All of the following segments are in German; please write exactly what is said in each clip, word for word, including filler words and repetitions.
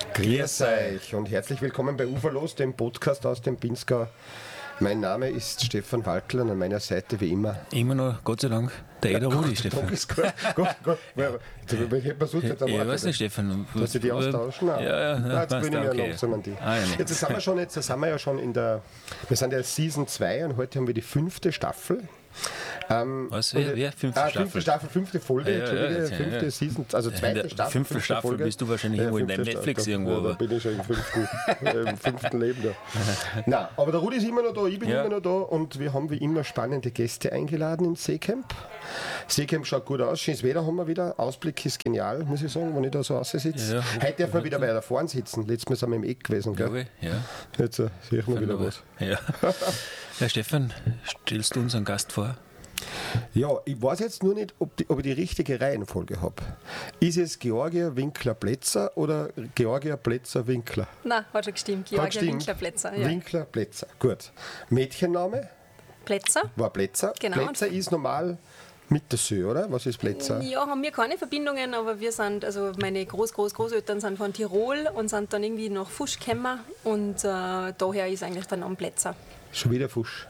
Grüß euch und herzlich willkommen bei Uferlos, dem Podcast aus dem Pinzgau. Mein Name ist Stefan Waltl und an meiner Seite wie immer. Immer noch, Gott sei Dank, der Eder Rudi, Stefan. Danke, ist gut. Gut, gut. Ich hätte versucht, jetzt Ich weiß nicht, Stefan. Dass sie die austauschen? Nein. Ja, ja, Nein, jetzt passt, bin ich mir okay. langsam an die. Ah, ja, jetzt, sind wir schon, jetzt sind wir ja schon in der, wir sind ja Season zwei und heute haben wir die fünfte Staffel. Ähm, Was, wer, wer? Fünfte ah, Staffel? Fünfte Staffel, fünfte Folge, Ja, ja, Entschuldige, ja, ja, fünfte ja. Season, also zweite der Staffel. fünfte Staffel Folge. bist du wahrscheinlich irgendwo in deinem fünfte Netflix Staffel. irgendwo, Ja, da aber- bin ich schon im fünften, im fünften Leben da. Nein, aber der Rudi ist immer noch da, ich bin Ja. immer noch da und wir haben wie immer spannende Gäste eingeladen im Seecamp. Seecamp schaut gut aus, schönes Wetter haben wir wieder, Ausblick ist genial, muss ich sagen, wenn ich da so aussitze. Ja, ja. Heute dürfen wir wieder weiter vorn sitzen, letztes Mal sind wir im Eck gewesen, gell? Glaube ich, ja. Jetzt äh, sehe ich mal wieder was. Ja. Ja, Stefan, stellst du unseren Gast vor? Ja, ich weiß jetzt nur nicht, ob, die, ob ich die richtige Reihenfolge habe. Ist es Georgia Winkler-Plätzer oder Georgia Plätzer-Winkler? Nein, hat schon gestimmt. Hat Georgia gestimmt. Winkler-Plätzer. Ja. Winkler-Plätzer, gut. Mädchenname Plätzer? war Plätzer. Genau. Plätzer ist normal Mittersee, oder? Was ist Plätzer? Ja, haben wir keine Verbindungen, aber wir sind, also meine Groß, Groß, Großeltern sind von Tirol und sind dann irgendwie nach Fusch gekommen und äh, daher ist eigentlich der Name Plätzer. Schon wieder Fusch.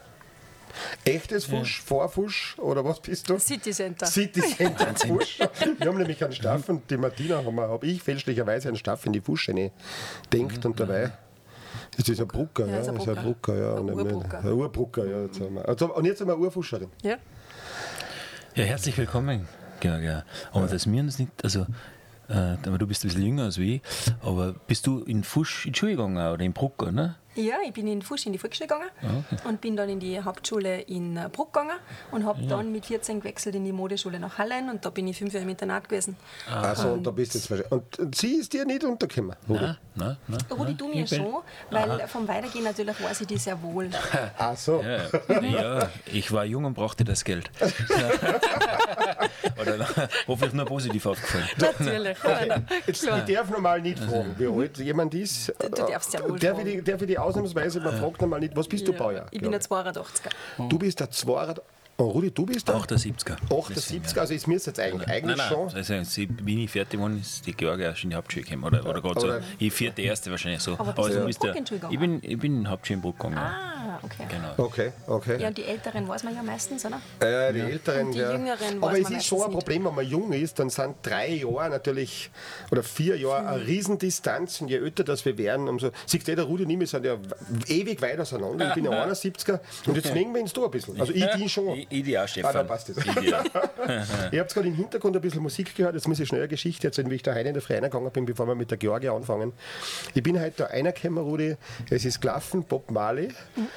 Echtes Fusch, Vorfusch oder was bist du? City Center. City Center Fusch. Wir haben nämlich einen Staff und die Martina haben wir, habe ich fälschlicherweise einen Staff in die Fusch denkt und dabei. Das ist ein Brucker, ja. Ja, ist ein Das ist ein Brucker, ja. Ein Und Urbrucker. Ein Urbrucker, ja. Jetzt haben wir. Also, und jetzt haben wir eine Urfuscherin. Ja. Ja, herzlich willkommen, Georgia. Aber das mir das nicht, also, äh, aber du bist ein bisschen jünger als ich, aber bist du in Fusch in die Schule gegangen oder in Bruck, ne? Ja, ich bin in Fusch in die Volksschule gegangen und bin dann in die Hauptschule in äh, Bruck gegangen und habe dann mit vierzehn gewechselt in die Modeschule nach Hallein und da bin ich fünf Jahre im Internat gewesen. Also, und da bist du jetzt wahrscheinlich. Und, und sie ist dir nicht untergekommen, oder? Nein, nein, nein. Rudi, du mir Ich bin- schon, weil vom Weitergehen natürlich weiß ich die sehr wohl. Ach so. Ja, ja, ich war jung und brauchte das Geld. Oder hoffentlich nur positiv aufgefallen. Natürlich. Ja, Jetzt, klar. ich darf normal nicht fragen, wie alt jemand ist. Du darfst ja wohl Darf ich fragen. die, darf ich die ausnahmsweise, man fragt normal nicht, was bist du Baujahr? Ich bin glaub ein zweiundachtziger. Du bist der Zweier. Oh, Rudi, du bist der achtundsiebziger. achtundsiebziger, also ist mir jetzt eigentlich, eigentlich Nein, schon. nein, also, sie, wie ich fertig geworden ist, die Georgia schon in die Hauptschule gekommen. Oder, oder gerade so. Oder- Ich vierte, erste wahrscheinlich so. Aber bist du in bist Bruck der- in die Schule ich bin, ich bin in Hauptschule in Bruck gegangen. ja. Ah, okay. Genau. Okay, okay. Ja, und die Älteren weiß man ja meistens, oder? Äh, die Älteren, Und die ja. Jüngeren Aber weiß es man ist schon ein meistens Problem, wenn man jung ist, dann sind drei Jahre natürlich, oder vier Jahre eine Riesendistanz und je älter das wir werden, umso, siehst du, der Rudi und ich, wir sind ja ewig weit auseinander, ich bin ja einundsiebziger und jetzt mengen wir uns da ein bisschen. Also ich die schon. Ich, ich die auch, Stefan. Ah, dann passt das. Ich die auch. Ihr habt gerade im Hintergrund ein bisschen Musik gehört, jetzt muss ich schnell eine Geschichte erzählen, wie ich da heute in der Früh reingegangen bin, bevor wir mit der Georgia anfangen. Ich bin heute da reingekommen, Rudi, es ist gelaufen, Bob Marley.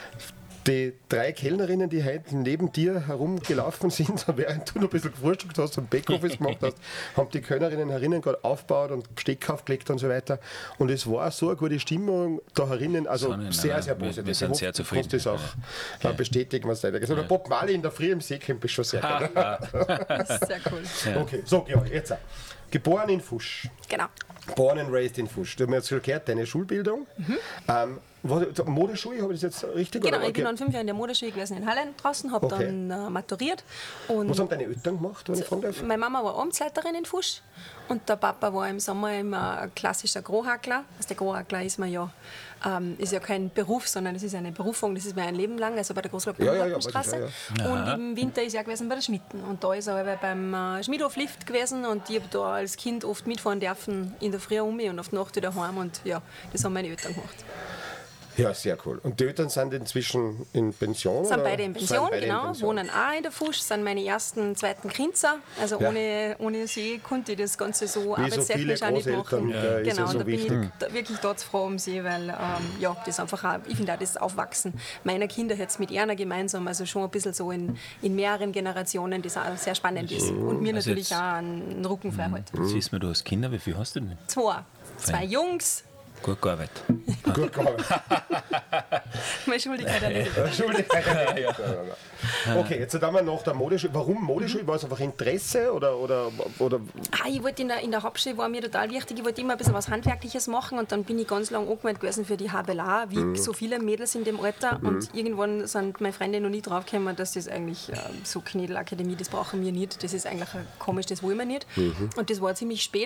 Die drei Kellnerinnen, die heute neben dir herumgelaufen sind, während du noch ein bisschen gefrühstückt hast und Backoffice gemacht hast, haben die Kellnerinnen herinnen gerade aufgebaut und Besteck aufgelegt und so weiter. Und es war so eine gute Stimmung da herinnen, also Sonne, sehr, nein, sehr wir- positiv. wir sind Ich sehr hoffe, zufrieden. Du kannst das auch äh, bestätigen, was da gesagt hat. Bob Marley in der Früh im Seecamp ist schon sehr geil. Das ist sehr cool. Okay, so Georg, jetzt. auch. Geboren in Fusch. Genau. Born and raised in Fusch. Du hast mir jetzt schon gehört, deine Schulbildung. Ähm, was, Modeschule, habe ich das jetzt richtig? Genau, oder? ich bin Okay. dann fünf Jahre in der Modeschule gewesen in Hallein draußen, habe Okay. dann äh, maturiert. Und Was haben deine Eltern gemacht, wenn ich fragen darf? meine Mama war Amtsleiterin in Fusch und der Papa war im Sommer immer ein klassischer Grohackler. Also der Grohackler ist man ja, ähm, ist ja kein Beruf, sondern es ist eine Berufung, das ist mir ein Leben lang, also bei der Großglockner Ja, ja, ja, Straße. weiß ich, ja, Und im Winter ist er gewesen bei der Schmitten. Und da ist er aber beim äh, Schmiedhof Lift gewesen und ich habe da als Kind oft mitfahren dürfen, in der Früh um mich und auf die Nacht wieder heim und ja, das haben meine Eltern gemacht. Ja, sehr cool. Und die Eltern sind inzwischen in Pension? Sind oder? beide in Pension, Sind beide in genau, Pension. wohnen auch in der Fusch, sind meine ersten, zweiten Kinzer. Also Ja. ohne, ohne sie konnte ich das Ganze so Wie so arbeitstechnisch viele auch nicht Großeltern, machen. ja, ist ja Genau, so und da bin wichtig. ich da, wirklich dort froh um sie, weil ähm, ja, das einfach auch, ich finde auch das Aufwachsen meiner Kinder jetzt mit einer gemeinsam, also schon ein bisschen so in, in mehreren Generationen, das auch sehr spannend ist. Und mir Also natürlich jetzt- auch einen Rücken frei hält. Jetzt wissen wir, du hast Kinder, wie viel hast du denn? Zwei. Zwei Jungs, Gut gearbeitet. Gut gearbeitet. meine Schuldigkeit erledigt. Entschuldigung. Okay, jetzt haben wir noch der Modeschule. Warum Modeschule? War es einfach Interesse oder, oder, oder Ah, ich wollte in der, in der Hauptschule, war mir total wichtig, ich wollte immer ein bisschen was Handwerkliches machen und dann bin ich ganz lange angemeldet gewesen für die H B L A, wie Mhm. so viele Mädels in dem Alter und irgendwann sind meine Freunde noch nie draufgekommen, dass das eigentlich äh, so Knädelakademie, das brauchen wir nicht, das ist eigentlich äh, komisch, das wollen wir nicht Mhm. und das war ziemlich spät.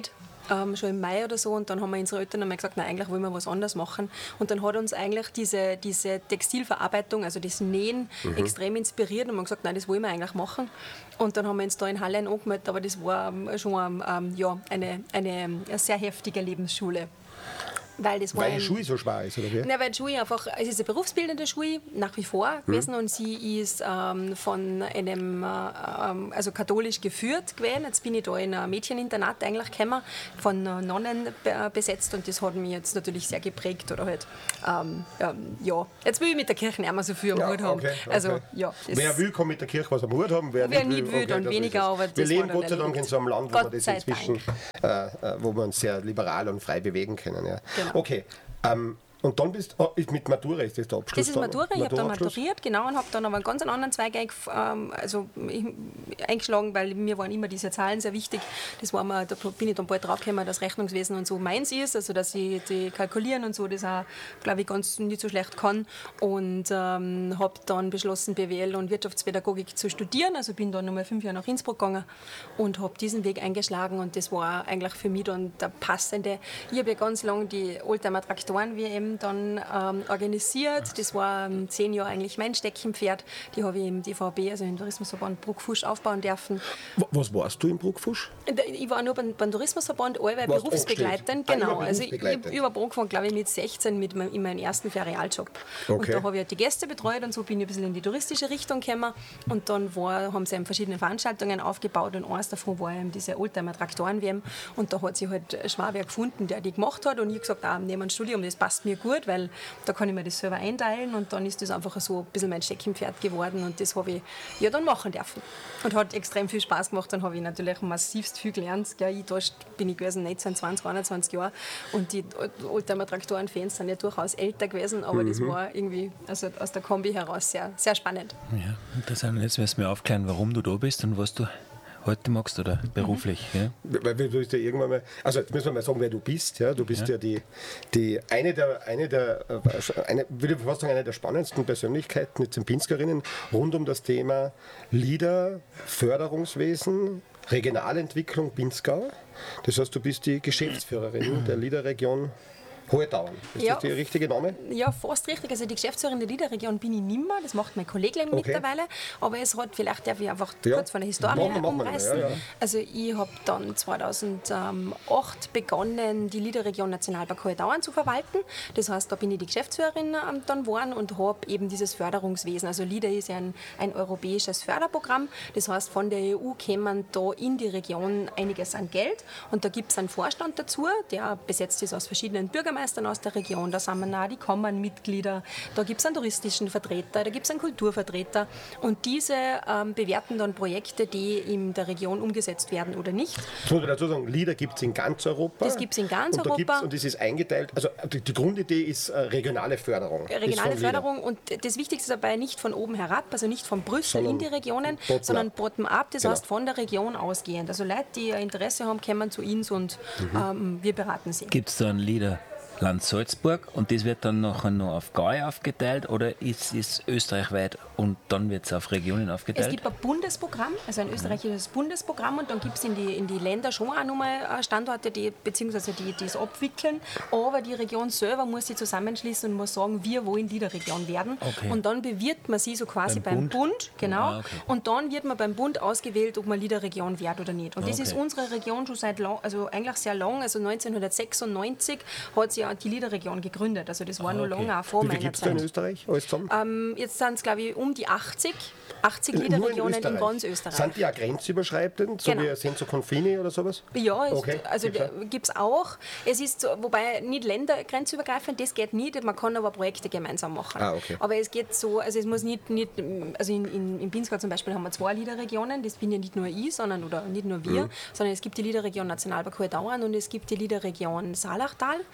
ähm, schon im Mai oder so. Und dann haben wir unsere Eltern einmal gesagt, nein, eigentlich wollen wir was anderes machen. Und dann hat uns eigentlich diese, diese Textilverarbeitung, also das Nähen, mhm. extrem inspiriert. Und wir haben gesagt, nein, das wollen wir eigentlich machen. Und dann haben wir uns da in Hallein angemeldet, aber das war schon ähm, ja, eine, eine, eine sehr heftige Lebensschule. Weil, das war weil ein, die Schule so schwer ist, oder wie? Nein, weil die Schule einfach, es ist eine berufsbildende Schule, nach wie vor gewesen, hm. und sie ist ähm, von einem, äh, also katholisch geführt gewesen. Jetzt bin ich da in ein Mädcheninternat eigentlich gekommen, von Nonnen be- besetzt, und das hat mich jetzt natürlich sehr geprägt, oder halt, ähm, ähm, ja, jetzt will ich mit der Kirche nicht mehr so viel am ja, Hut haben. Okay, okay. Also, ja, wer will, kann mit der Kirche was am Hut haben, wer, wer nicht will, nicht will, okay, dann weniger, aber das wir leben war Gott sei Dank in so einem Land, wo Gott wir das sei inzwischen, äh, wo wir uns sehr liberal und frei bewegen können. Ja. Genau. Okay, ähm, und dann bist du, ist mit Matura ist das der Abschluss? Das ist Matura, ich habe dann Maturaabschluss? maturiert, genau, und habe dann aber einen ganz anderen Zweig eingef- ähm, also, ich, eingeschlagen, weil mir waren immer diese Zahlen sehr wichtig. Das war mir, da bin ich dann bald draufgekommen, dass Rechnungswesen und so meins ist, also dass ich die kalkulieren und so, das auch, glaube ich, ganz nicht so schlecht kann. Und ähm, habe dann beschlossen, B W L und Wirtschaftspädagogik zu studieren, also bin dann nochmal fünf Jahre nach Innsbruck gegangen und habe diesen Weg eingeschlagen, und das war eigentlich für mich dann der passende. Ich habe ja ganz lange die Oldtimer Traktoren W M dann ähm, organisiert. Das war ähm, zehn Jahre eigentlich mein Steckenpferd. Die habe ich im D V B, also im Tourismusverband Bruckfusch, aufbauen dürfen. Was warst du im Bruckfusch? Ich war nur beim, beim Tourismusverband, allweil Warst berufsbegleitend. angestellt? Genau, Ah, also ich, berufsbegleitend. ich, ich habe angefangen, glaube ich, mit sechzehn mit meinem, in meinem ersten Ferialjob. Okay. Und da habe ich halt die Gäste betreut, und so bin ich ein bisschen in die touristische Richtung gekommen. Und dann war, haben sie eben verschiedene Veranstaltungen aufgebaut, und eines davon war eben diese Oldtimer Traktoren-W M. Und da hat sich halt ein Schwaber gefunden, der die gemacht hat, und ich habe gesagt, ah, nehmen wir ein Studium, das passt mir gut, weil da kann ich mir das selber einteilen, und dann ist das einfach so ein bisschen mein Steckenpferd geworden, und das habe ich ja dann machen dürfen. Und hat extrem viel Spaß gemacht. Dann habe ich natürlich massivst viel gelernt. Ja, ich da bin ich gewesen, neunzehn, zwanzig, einundzwanzig Jahre, und die Oldtimer Traktoren-Fans sind ja durchaus älter gewesen, aber mhm. das war irgendwie also aus der Kombi heraus sehr, sehr spannend. Ja, interessant. Jetzt wirst du mir aufklären, warum du da bist und was du heute magst oder beruflich. Mhm. Ja? Weil du bist ja irgendwann mal, also jetzt müssen wir mal sagen, wer du bist. Ja? Du bist ja, ja die, die eine der, eine der eine, würde ich fast sagen, eine der spannendsten Persönlichkeiten jetzt in Pinskerinnen rund um das Thema Lieder, Förderungswesen, Regionalentwicklung Pinzgau. Das heißt, du bist die Geschäftsführerin der Liederregion Hohetauern. Ist ja, das der richtige Name? Ja, fast richtig. Also die Geschäftsführerin der Liederregion bin ich nicht mehr. Das macht mein Kollege okay. mittlerweile. Aber es hat, vielleicht darf ich einfach ja. kurz von der Historie machen, machen umreißen. Ja, ja. Also ich habe dann zweitausendacht begonnen, die Liederregion Nationalpark Hohetauern zu verwalten. Das heißt, da bin ich die Geschäftsführerin ähm, dann geworden und habe eben dieses Förderungswesen. Also Lieder ist ja ein, ein europäisches Förderprogramm. Das heißt, von der E U kämen da in die Region einiges an Geld. Und da gibt es einen Vorstand dazu, der besetzt ist aus verschiedenen Bürgermeistern aus der Region, da sind wir auch die Kammernmitglieder, da gibt es einen touristischen Vertreter, da gibt es einen Kulturvertreter, und diese ähm, bewerten dann Projekte, die in der Region umgesetzt werden oder nicht. Das muss man dazu sagen, Lieder gibt es in ganz Europa. Das gibt es in ganz und da Europa. Und das ist eingeteilt, also die, die Grundidee ist äh, regionale Förderung. Regionale Förderung, und das Wichtigste ist dabei nicht von oben herab, also nicht von Brüssel sondern in die Regionen, bottom sondern bottom-up, das genau. heißt von der Region ausgehend. Also Leute, die Interesse haben, kommen zu uns, und mhm. ähm, wir beraten sie. Gibt es da einen Lieder? Land Salzburg, und das wird dann nachher noch auf Gau aufgeteilt, oder ist es österreichweit und dann wird es auf Regionen aufgeteilt? Es gibt ein Bundesprogramm, also ein österreichisches Bundesprogramm, und dann gibt es in die, in die Länder schon auch nochmal Standorte, die, beziehungsweise die, die es abwickeln, aber die Region selber muss sich zusammenschließen und muss sagen, wir wollen Liederregion werden. Okay. Und dann bewirbt man sie so quasi beim, beim Bund, Bund genau, ah, okay. und dann wird man beim Bund ausgewählt, ob man Liederregion wird oder nicht. Und okay. das ist unsere Region schon seit lang, also eigentlich sehr lang, also neunzehnhundertsechsundneunzig hat sie die Liederregion gegründet. Also das war ah, noch okay. lange auch vor Wie meiner gibt's Zeit. Wie gibt es da in Österreich alles zusammen? Ähm, jetzt sind es, glaube ich, um die achtzig, achtzig Liederregionen in, in ganz Österreich. Sind die auch grenzüberschreitend, so genau. wie Senso Confini oder sowas? Ja, ist, okay. also gibt es auch. Es ist, so, wobei nicht ländergrenzübergreifend, das geht nicht, man kann aber Projekte gemeinsam machen. Ah, okay. Aber es geht so, also es muss nicht, nicht also in, in, in Pinzgau zum Beispiel haben wir zwei Liederregionen, das bin ja nicht nur ich, sondern, oder nicht nur wir, mhm. sondern es gibt die Liederregion Nationalpark Hohetauern und es gibt die Liederregion Saalachtal. Mhm.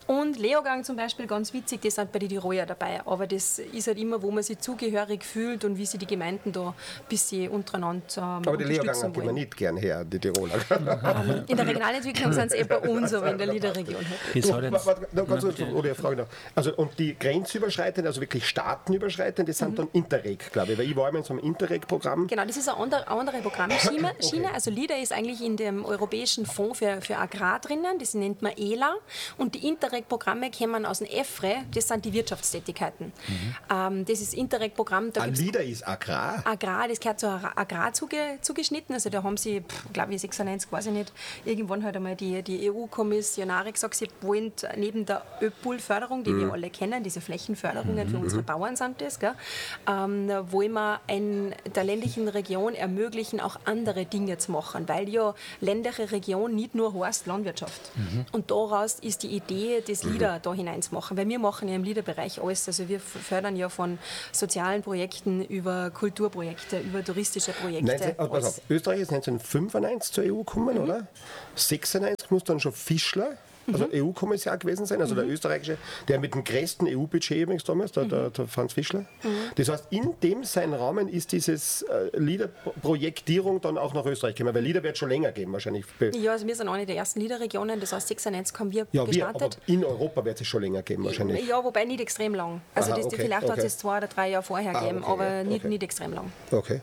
Und Leogang zum Beispiel, ganz witzig, die sind bei den Tiroler dabei. Aber das ist halt immer, wo man sich zugehörig fühlt und wie sich die Gemeinden da ein bisschen untereinander ähm, Aber die Leoganger gehen wir nicht gern her, die Tiroler. ähm, in der Regionalentwicklung sind es eh bei uns, aber in der Liederregion halt. Du, warte, warte, noch ganz kurz, oder eine Frage noch. Also, und die grenzüberschreitenden, also wirklich staatenüberschreitenden, das sind mhm. dann Interreg, glaube ich. Weil ich war immer in so einem Interreg-Programm. Genau, das ist eine andere, andere Programmschiene. Okay. Also LIDER ist eigentlich in dem Europäischen Fonds für, für Agrar drinnen, das nennt man E L A. Und die Interreg-Programme kommen aus dem E F R E, das sind die Wirtschaftstätigkeiten. Mhm. Ähm, das ist Interreg-Programm. Ah, LIDER ist Agrar? Agrar, das gehört zu Agrar zuge, zugeschnitten. Also da haben sie, glaube ich, sechsundneunzig, weiß ich nicht, irgendwann halt einmal die, die E U-Kommissionare gesagt, sie wollen neben der ÖPUL-Förderung, die mhm. wir alle kennen, diese Flächenförderungen mhm. für unsere Bauern sind das, gell, ähm, wollen wir ein, der ländlichen Region ermöglichen, auch andere Dinge zu machen, weil ja ländliche Region nicht nur heißt Landwirtschaft. Mhm. Und daraus ist die Idee, das LIDER mhm. da hineinzumachen, weil wir machen ja im LIDER-Bereich alles, also wir fördern ja von sozialen Projekten über Kulturprojekte, über touristische Projekte. neunzehn, oh, pass auf, Österreich ist neunzehnhundertfünfundneunzig zur E U gekommen, mhm. oder? sechsundneunzig muss dann schon Fischler, also mhm. E U-Kommissar gewesen sein, also mhm. der österreichische, der mit dem größten E U-Budget übrigens damals, der, mhm. der, der Franz Fischler. Mhm. Das heißt, in dem seinen Rahmen ist dieses äh, LIDER-Projektierung dann auch nach Österreich gekommen, weil LIDER wird schon länger geben wahrscheinlich. Ja, also wir sind eine der ersten LIDER-Regionen, das heißt sechsundneunzig haben wir ja, gestartet. Wir, aber in Europa wird es schon länger geben wahrscheinlich. Ja, wobei nicht extrem lang. Also Aha, das, okay, vielleicht okay. hat es zwei oder drei Jahre vorher gegeben, ah, okay, aber ja, nicht, okay. nicht extrem lang. Okay.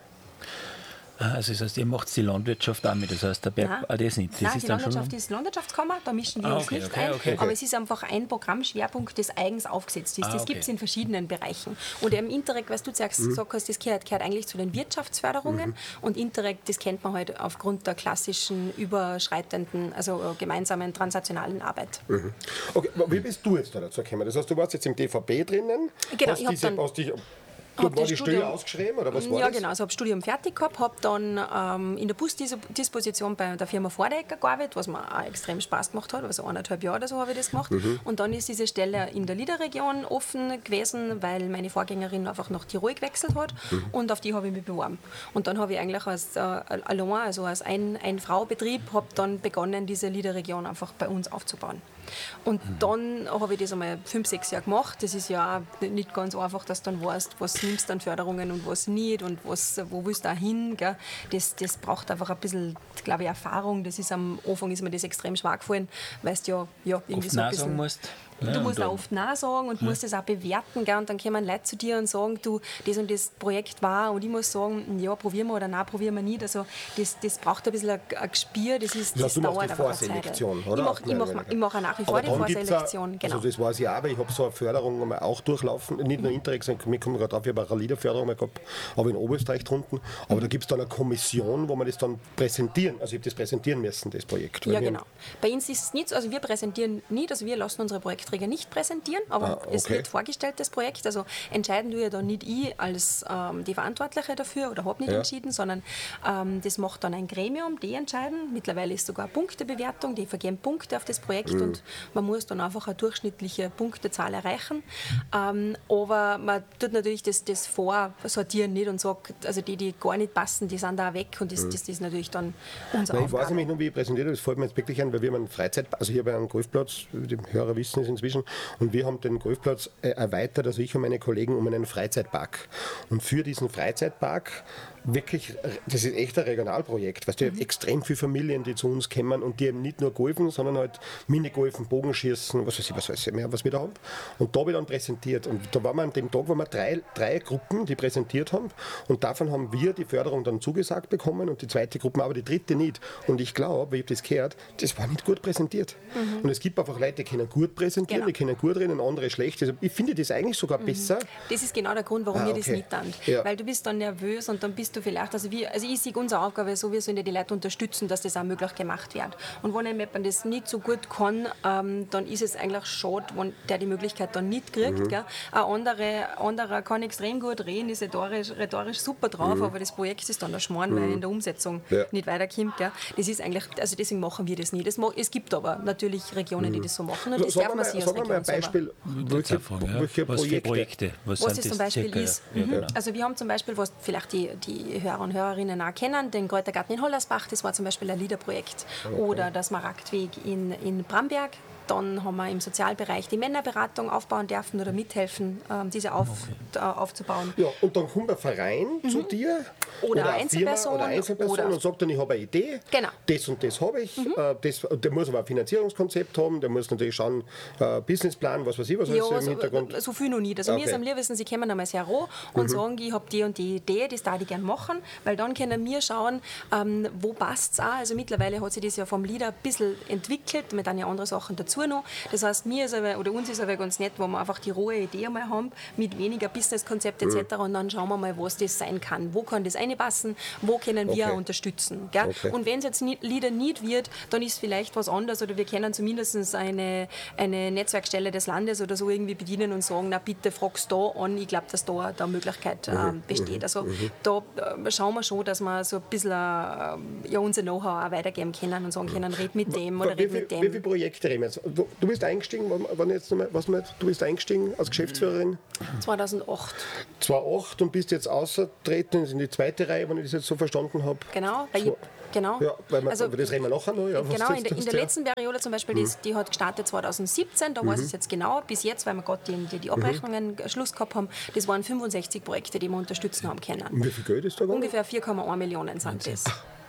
Also das heißt, ihr macht die Landwirtschaft auch mit, das heißt, der Berg, ah, das nicht. Das Nein, ist die dann Landwirtschaft schon ist Landwirtschaftskammer, da mischen wir ah, uns okay, nicht okay, ein, okay, okay. aber es ist einfach ein Programmschwerpunkt, das eigens aufgesetzt ist. Ah, Das okay. gibt es in verschiedenen Bereichen. Und im Interreg, was du sagst, mhm. gesagt hast, das gehört, gehört eigentlich zu den Wirtschaftsförderungen mhm. und Interreg, das kennt man halt aufgrund der klassischen überschreitenden, also gemeinsamen transnationalen Arbeit. Mhm. Okay, wie bist du jetzt da dazu gekommen? Das heißt, du warst jetzt im D V B drinnen, genau, hast ich diese, dann hast dich Du war die Stelle ausgeschrieben oder was war ja, das? genau. Also habe Studium fertig gehabt, habe dann ähm, in der Busdisposition bei der Firma Vordecker gearbeitet, was mir auch extrem Spaß gemacht hat. Also eineinhalb Jahre oder so habe ich das gemacht. Mhm. Und dann ist diese Stelle in der LIDER-Region offen gewesen, weil meine Vorgängerin einfach nach Tirol gewechselt hat mhm. und auf die habe ich mich beworben. Und dann habe ich eigentlich als äh, allein, also als ein, ein Frau-Betrieb, habe dann begonnen, diese LIDER-Region einfach bei uns aufzubauen. Und mhm. dann habe ich das einmal fünf, sechs Jahre gemacht. Das ist ja auch nicht ganz einfach, dass du dann weißt, was nimmst du an Förderungen und was nicht und was, wo willst du auch hin. Gell? Das, das braucht einfach ein bisschen, glaube ich, Erfahrung. Das ist am Anfang ist mir das extrem schwer gefallen, weil du ja, ja irgendwie oft so ein bisschen... musst. Ja, du musst auch oft Nein sagen und ja. musst das auch bewerten. Gell? Und dann kommen Leute zu dir und sagen, du, das und das Projekt war. Und ich muss sagen, ja, probieren wir oder nein, probieren wir nicht. Also das, das braucht ein bisschen ein, ein Gespür. Das, ist, ja, das du dauert machst die Vorselektion, oder? Ich mache ich mach, ich mach nach wie vor die Vorselektion. Auch, genau. Also das weiß ich auch, weil ich habe so eine Förderung einmal auch durchlaufen. Nicht nur Interreg, sondern wir kommen gerade drauf, ich habe auch eine LIDER-Förderung mal gehabt, aber in Oberösterreich drunten. Aber mhm. da gibt es dann eine Kommission, wo wir das dann präsentieren. Also ich habe das präsentieren müssen, das Projekt. Ja, genau. Bei uns ist es nicht so, also wir präsentieren nicht, also wir lassen unsere Projektträger nicht präsentieren. Aber ah, okay. es wird vorgestellt, das Projekt. Also entscheiden du ja dann nicht ich als ähm, die Verantwortliche dafür oder habe nicht ja. entschieden, sondern ähm, das macht dann ein Gremium, die entscheiden. Mittlerweile ist sogar eine Punktebewertung, die vergeben Punkte auf das Projekt mhm. und man muss dann einfach eine durchschnittliche Punktezahl erreichen. Ähm, aber man tut natürlich das, das vorsortieren nicht und sagt, also die, die gar nicht passen, die sind da weg und das, mhm. das ist natürlich dann unsere Nein, Aufgabe. Ich weiß nämlich noch, wie ich präsentiert habe, das fällt mir jetzt wirklich ein, weil wir haben einen Freizeit, also hier bei einem Golfplatz, die Hörer wissen es inzwischen, und wir haben den Golfplatz erweitert, also ich und meine Kollegen, um einen Freizeitpark. Und für diesen Freizeitpark wirklich, das ist echt ein Regionalprojekt, weißt du, mhm. extrem viele Familien, die zu uns kommen und die eben nicht nur golfen, sondern halt Minigolfen, Bogenschießen, was weiß ich, was weiß ich mehr, was wir da haben. Und da wird dann präsentiert. Und da waren wir an dem Tag, waren wir drei, drei Gruppen, die präsentiert haben und davon haben wir die Förderung dann zugesagt bekommen und die zweite Gruppe, aber die dritte nicht. Und ich glaube, ich habe das gehört, das war nicht gut präsentiert. Mhm. Und es gibt einfach Leute, die können gut präsentieren, genau. die können gut reden und andere schlecht. Also ich finde das eigentlich sogar mhm. besser. Das ist genau der Grund, warum ah, wir okay. das nicht tun. Ja. Weil du bist dann nervös und dann bist du vielleicht, also, wir, also ich sehe unsere Aufgabe so, wir sollen ja die Leute unterstützen, dass das auch möglich gemacht wird. Und wenn jemand das nicht so gut kann, ähm, dann ist es eigentlich schade, wenn der die Möglichkeit dann nicht kriegt. Mhm. Gell? Ein anderer, anderer kann extrem gut reden, ist rhetorisch, rhetorisch super drauf, mhm. aber das Projekt ist dann der Schmarrn, mhm. weil er in der Umsetzung ja. nicht weiterkommt. Gell? Das ist eigentlich, also deswegen machen wir das nicht. Das, es gibt aber natürlich Regionen, die das so machen und das so, darf man sich als Region mal ein Beispiel, welche, fragen, welche was Projekte? Für Projekte? Was, was das zum Beispiel circa? ist. Ja, mhm. genau. Also wir haben zum Beispiel, was vielleicht die, die Hörer und Hörerinnen auch kennen, den Kräutergarten in Hollersbach, das war zum Beispiel ein LIDER-Projekt. Okay. Oder der Smaragdweg in, in Bramberg. dann haben wir im Sozialbereich die Männerberatung aufbauen dürfen oder mithelfen, ähm, diese auf, okay. äh, aufzubauen. Ja, und dann kommt ein Verein mhm. zu dir oder, oder eine Einzelperson, oder Einzelperson oder und sagt dann, ich habe eine Idee, genau. das und das habe ich. Mhm. Äh, das, der muss aber ein Finanzierungskonzept haben, der muss natürlich schauen, äh, Businessplan, was weiß ich, was ja, alles im so, Hintergrund. So viel noch nicht. Also okay. mir ist am liebsten, sie kommen einmal sehr roh und mhm. sagen, ich habe die und die Idee, das darf ich gerne machen, weil dann können wir schauen, ähm, wo passt es auch. Also mittlerweile hat sich das ja vom Leader ein bisschen entwickelt, mit dann ja andere Sachen dazu noch. Das heißt, mir ist aber, oder uns ist aber ganz nett, wo wir einfach die rohe Idee einmal haben, mit weniger Businesskonzept et cetera. Mhm. Und dann schauen wir mal, was das sein kann. Wo kann das reinpassen? Wo können wir okay. unterstützen? Gell? Okay. Und wenn es jetzt nicht, Leader nicht wird, dann ist vielleicht was anderes oder wir können zumindest eine, eine Netzwerkstelle des Landes oder so irgendwie bedienen und sagen, na bitte fragst da an, ich glaube, dass da eine Möglichkeit äh, mhm. besteht. Also mhm. da äh, schauen wir schon, dass wir so ein bisschen äh, ja, unser Know-how auch weitergeben können und sagen können, red mit dem oder red mit dem. Wie viele Projekte reden wir jetzt? Du bist eingestiegen, wann jetzt nochmal, was nicht, du bist eingestiegen als Geschäftsführerin? zweitausendacht. zweitausendacht und bist jetzt außertreten in die zweite Reihe, wenn ich das jetzt so verstanden habe. Genau, weil ich, genau. Ja, weil wir, also, das reden wir nachher noch. Ja, genau, in der, in der letzten Periode zum Beispiel, die, die hat gestartet zweitausendsiebzehn, da mhm. weiß ich es jetzt genau, bis jetzt, weil wir gerade die, die, die Abrechnungen mhm. Schluss gehabt haben, das waren fünfundsechzig Projekte, die wir unterstützen haben können. Und wie viel Geld ist da gegangen? Ungefähr vier Komma eins Millionen sind das,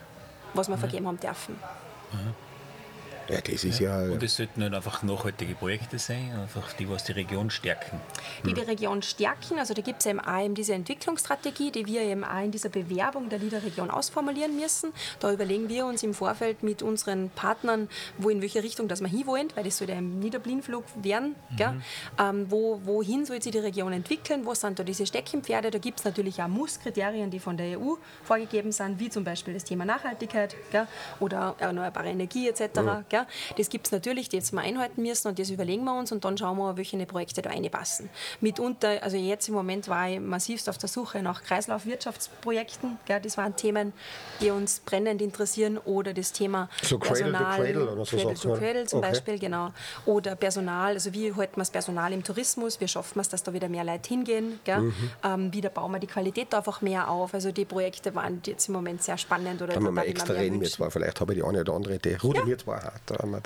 was wir mhm. vergeben haben dürfen. Mhm. Ja, das ist ja, ja und es sollten nicht einfach nachhaltige Projekte sein, einfach die, was die Region stärken. Die die Region stärken, also da gibt es eben auch eben diese Entwicklungsstrategie, die wir eben auch in dieser Bewerbung der Leader-Region ausformulieren müssen. Da überlegen wir uns im Vorfeld mit unseren Partnern, wo in welche Richtung dass wir hinwollen, weil das soll ja ein Niederblindflug werden. Mhm. Gell? Ähm, wo, wohin soll sich die Region entwickeln, wo sind da diese Steckenpferde? Da gibt es natürlich auch Muss-Kriterien, die von der E U vorgegeben sind, wie zum Beispiel das Thema Nachhaltigkeit, gell? Oder erneuerbare Energie et cetera. Mhm. Das gibt es natürlich, die jetzt mal einhalten müssen und das überlegen wir uns und dann schauen wir, welche Projekte da reinpassen. Mitunter, also jetzt im Moment war ich massivst auf der Suche nach Kreislaufwirtschaftsprojekten. Gell, das waren Themen, die uns brennend interessieren, oder das Thema so Personal. Cradle to Cradle oder so. Cradle to Cradle zum okay. Beispiel, genau. Oder Personal, also wie halten wir das Personal im Tourismus, wie schaffen wir es, dass da wieder mehr Leute hingehen, gell? Mhm. Ähm, wie bauen wir die Qualität da einfach mehr auf. Also die Projekte waren jetzt im Moment sehr spannend. Oder kann man mal extra reden, mir zwar, vielleicht habe ich die eine oder andere Idee. Rudi, mir zwar hart.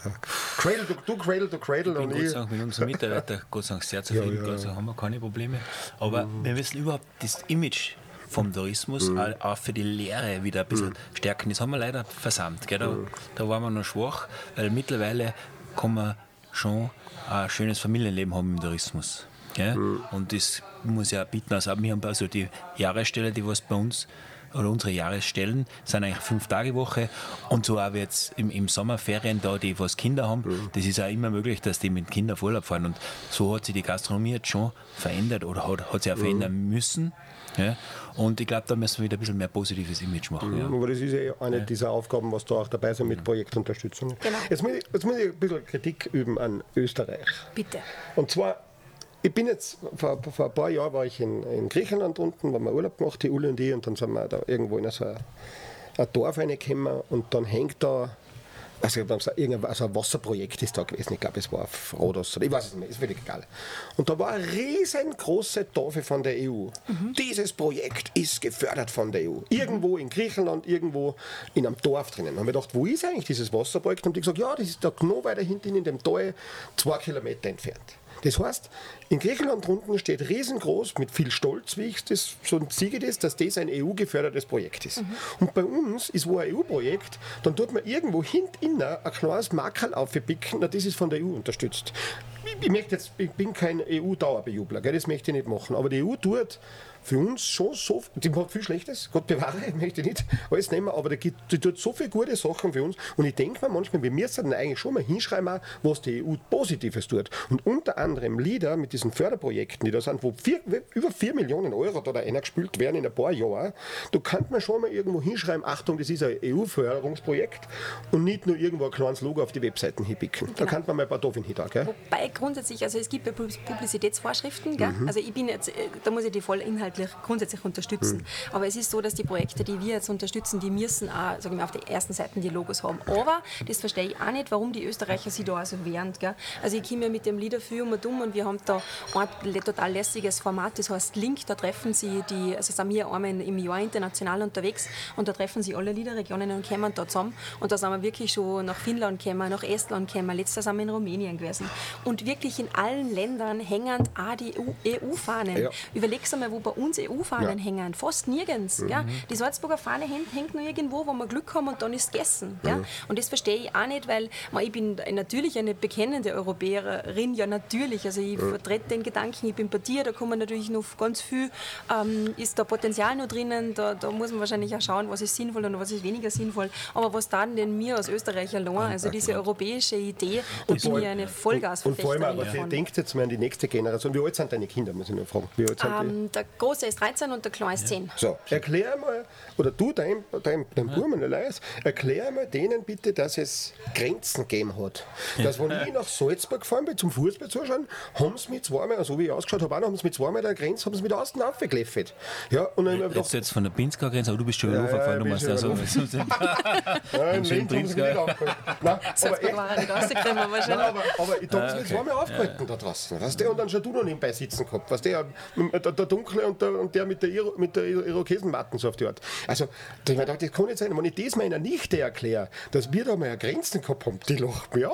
Cradle to, du Cradle to Cradle. Ich bin Gott sei Dank mit unseren Mitarbeitern Gott sei Dank sehr zufrieden, ja, ja. Also haben wir keine Probleme. Aber mhm. wir müssen überhaupt das Image vom Tourismus mhm. auch für die Lehre wieder ein bisschen mhm. stärken. Das haben wir leider versammelt. Gell? Da, mhm. da waren wir noch schwach, weil mittlerweile kann man schon ein schönes Familienleben haben im Tourismus. Gell? Mhm. Und das muss ja bieten. Also wir haben also die Jahresstelle, die was bei uns oder unsere Jahresstellen sind eigentlich fünf Tage Woche und so auch jetzt im, im Sommerferien da, die was Kinder haben, mhm. das ist auch immer möglich, dass die mit Kindern auf Urlaub fahren und so hat sich die Gastronomie jetzt schon verändert oder hat, hat sich auch verändern mhm. müssen. Ja? Und ich glaube, da müssen wir wieder ein bisschen mehr positives Image machen. Mhm. Ja. Aber das ist ja eine ja. dieser Aufgaben, was da auch dabei sind mit mhm. Projektunterstützung. Genau. Jetzt, muss ich, jetzt muss ich ein bisschen Kritik üben an Österreich. Bitte. Und zwar, ich bin jetzt, vor, vor ein paar Jahren war ich in, in Griechenland unten, da haben wir Urlaub gemacht, die Uli und ich, und dann sind wir da irgendwo in so ein, ein Dorf reingekommen und dann hängt da, also, irgendein, also ein Wasserprojekt ist da gewesen, ich glaube es war auf Rhodos, ich weiß es nicht mehr, ist völlig egal. Und da war eine riesengroße Tafel von der E U. Mhm. Dieses Projekt ist gefördert von der E U. Irgendwo in Griechenland, irgendwo in einem Dorf drinnen. Dann haben wir gedacht, wo ist eigentlich dieses Wasserprojekt? Und die gesagt, ja, das ist da genau weiter hinten in dem Tal, zwei Kilometer entfernt. Das heißt, in Griechenland unten steht riesengroß, mit viel Stolz, wie ich das so sehe, das, dass das ein E U-gefördertes Projekt ist. Mhm. Und bei uns ist wo ein E U-Projekt, dann tut man irgendwo hinten ein kleines Markerl aufpicken, na, das ist von der E U unterstützt. Ich, ich, möchte jetzt, ich bin kein E U-Dauerbejubler, gell, das möchte ich nicht machen, aber die E U tut für uns schon so, die macht viel Schlechtes, Gott bewahre, ich möchte nicht alles nehmen, aber die, die tut so viele gute Sachen für uns und ich denke mir manchmal, wir müssen eigentlich schon mal hinschreiben, was die E U Positives tut. Und unter anderem Lieder mit diesen Förderprojekten, die da sind, wo vier, über vier Millionen Euro da reingespült werden in ein paar Jahren, da kann man schon mal irgendwo hinschreiben, Achtung, das ist ein E U-Förderungsprojekt und nicht nur irgendwo ein kleines Logo auf die Webseiten hinpicken. Genau. Da kann man mal ein paar Doofen hin. Gell? Wobei grundsätzlich, also es gibt ja Publizitätsvorschriften, gell? Mhm. Also ich bin jetzt, da muss ich die vollen Inhalte grundsätzlich, grundsätzlich unterstützen. Mhm. Aber es ist so, dass die Projekte, die wir jetzt unterstützen, die müssen auch, sagen wir, auf der ersten Seite die Logos haben. Aber das verstehe ich auch nicht, warum die Österreicher sich da also wehren. Gell? Also ich komme ja mit dem Lieder für und dumm und wir haben da ein total lässiges Format, das heißt Link, da treffen sie die, also sind wir einmal im Jahr international unterwegs und da treffen sie alle Liederregionen und kommen da zusammen und da sind wir wirklich schon nach Finnland gekommen, nach Estland gekommen, letztes sind wir in Rumänien gewesen und wirklich in allen Ländern hängen auch die E U-Fahnen. Ja. Überlegst du mal, wo bei uns E U-Fahnen ja. hängen, fast nirgends. Mhm. Gell? Die Salzburger Fahne hängt, hängt nur irgendwo, wo wir Glück haben und dann ist es gegessen. Gell? Mhm. Und das verstehe ich auch nicht, weil man, ich bin natürlich eine bekennende Europäerin, ja natürlich, also ich mhm. vertrete den Gedanken, ich bin bei dir, da kommen natürlich noch ganz viel, ähm, ist da Potenzial noch drinnen, da, da muss man wahrscheinlich auch schauen, was ist sinnvoll und was ist weniger sinnvoll, aber was dann denn mir als Österreicher lohnt, also diese europäische Idee, da bin ich eine Vollgasverfechterin. Und vor allem, aber denkt jetzt mal an die nächste Generation, wie alt sind deine Kinder, muss ich nur fragen? Wie alt sind ähm, der Große ist dreizehn und der Kleine ist zehn. So, erklär mal, oder du, dein, dein, dein ja. Burmen, Elias, erklär mal denen bitte, dass es Grenzen gegeben hat. Dass, wenn ich nach Salzburg gefahren bin, zum Fußball zuschauen, haben sie mich zweimal, so wie ich ausgeschaut habe, auch noch, haben sie mich zweimal der Grenze, haben sie mich da außen aufgekläffelt. Ja, und dann jetzt jetzt von der Pinzgauer Grenze, aber du bist schon wieder ja, hochgefahren, ja, du machst ja so. Nein, im Leben haben sie mich nicht aufgehalten. Nein, aber war nicht rausgekommen wahrscheinlich. Nein, aber, aber ich habe sie mich zweimal aufgehalten da draußen. Weißt du? Und dann schon du noch nebenbei sitzen gehabt. Weißt du? Der, der, der Dunkle und der, und der mit der, Iro, mit der Irokesenmatten so auf die Art. Also, ich mir gedacht, das kann nicht sein. Wenn ich das meiner Nichte erkläre, dass wir da mal eine Grenzen gehabt haben, die lacht mich aus.